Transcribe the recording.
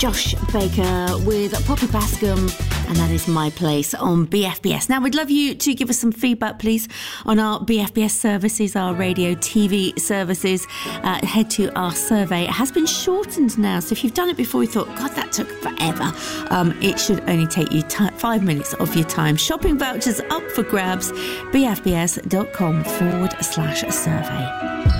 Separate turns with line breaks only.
Josh Baker with Poppy Bascom, and that is My Place on BFBS. Now, we'd love you to give us some feedback, please, on our BFBS services, our radio TV services. Head to our survey. It has been shortened now, so if you've done it before, you thought, God, that took forever, it should only take you 5 minutes of your time. Shopping vouchers up for grabs, bfbs.com/survey.